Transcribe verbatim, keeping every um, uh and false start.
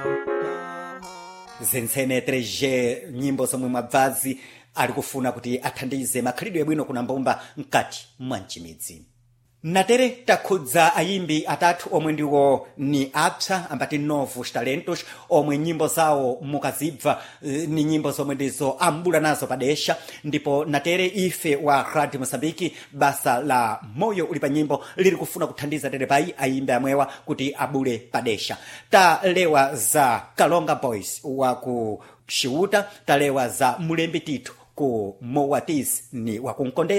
Zentsene three G nyimbo zomwe mwabvazi ali kufuna kuti athandize makhalidwe bwino kuna mbumba mkati mwa mchimidzi. Natere takhudza ayimbi atatu omwe ndiwo ni apsa ambati novos talentos omwe nyimbo zawo mukazibva ni nyimbo zomwe ndizo ambula nazo padesha, ndipo natere ife wa Radio Mozambique basa la moyo uli pa nyimbo liri kufuna kuthandiza tere pai ayimbi amwewa kuti abule padesha. Talewa za Kalonga Boys wa ku Xiuta, talewa za Mulembe Tito ku Mowatizi ni wa ku Mkonde